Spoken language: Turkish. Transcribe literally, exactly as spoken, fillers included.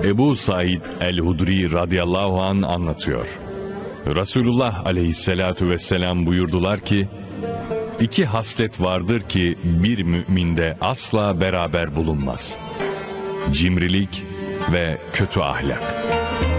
Ebu Said el-Hudri radıyallahu an anlatıyor. Resulullah aleyhissalatu vesselam buyurdular ki, İki haslet vardır ki bir müminde asla beraber bulunmaz: cimrilik ve kötü ahlak.